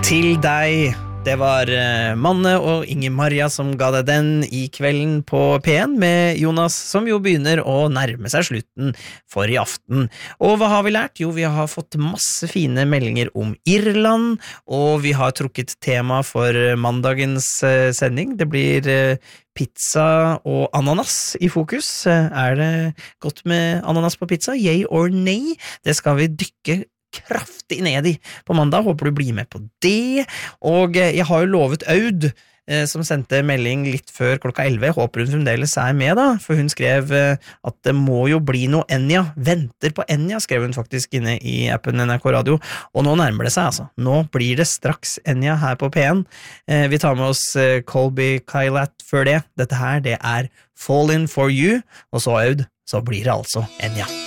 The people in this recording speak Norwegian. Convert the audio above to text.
Til deg. Det var Manne og Inger Maria som ga deg den i kvelden på P1 med Jonas, som jo begynner å nærme seg slutten for i aften. Og hva har vi lært? Jo, vi har fått masse fine meldinger om Irland, og vi har trukket tema for mandagens sending. Det blir pizza og ananas i fokus. Er det godt med ananas på pizza? Yay or nay? Det skal vi dykke kraftig ned i på mandag. Håper du blir med på det. Og jeg har jo lovet Aud, som sendte melding litt før klokka 11. Håper hun fremdeles er med da, for hun skrev at det må jo bli noe Enya. Venter på Enya, skrev hun faktisk inne i appen NRK Radio. Og nå nærmer det seg altså. Nå blir det straks Enya her på P1. Vi tar med oss Colby Kylat før det. Dette her, det er Fall In For You, og så Aud, så blir det altså Enya.